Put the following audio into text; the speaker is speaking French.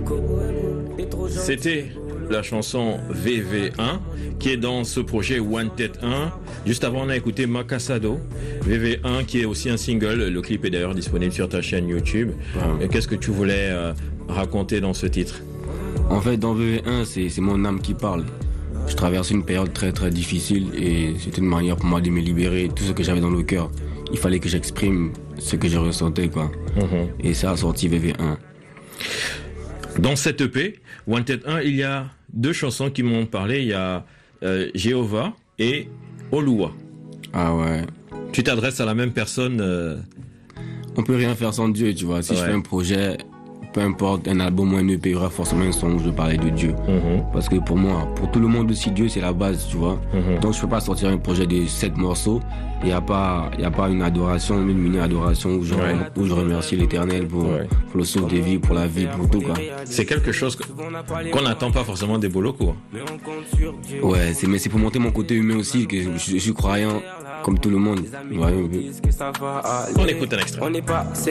C'était la chanson VV1 qui est dans ce projet Wanted 1. Juste avant, on a écouté Makasado, VV1 qui est aussi un single. Le clip est d'ailleurs disponible sur ta chaîne YouTube. Et qu'est-ce que tu voulais raconter dans ce titre? En fait, dans VV1, c'est mon âme qui parle. Je traversais une période très très difficile et c'était une manière pour moi de me libérer. Tout ce que j'avais dans le cœur, il fallait que j'exprime ce que je ressentais, quoi. Et ça a sorti VV1. Dans cette EP, Wanted 1, il y a deux chansons qui m'ont parlé. Il y a Jéhovah et Oluwa. Ah ouais. Tu t'adresses à la même personne On peut rien faire sans Dieu, tu vois. Si je fais un projet, peu importe, un album ou un EP, il y aura forcément un son où je parlais de Dieu. Parce que pour moi, pour tout le monde aussi, Dieu c'est la base, tu vois. Donc je peux pas sortir un projet de 7 morceaux. Il y a pas une adoration, une mini-adoration où je remercie l'Éternel pour le sauve des vies, pour la vie, pour tout, quoi. C'est quelque chose qu'on n'attend pas forcément des Boloko. Ouais, mais c'est pour montrer mon côté humain aussi, que je suis croyant comme tout le monde. Ouais. On écoute un extrait.